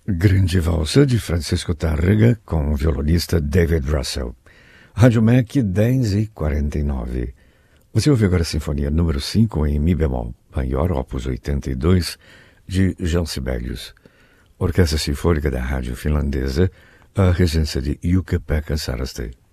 Grande valsa de Francisco Tárrega com o violonista David Russell. Rádio MEC 10h49. Você ouve agora a Sinfonia número 5 em Mi bemol maior, opus 82, de Jean Sibelius. Orquestra Sinfônica da Rádio Finlandesa, a regência de Jukka-Pekka Saraste.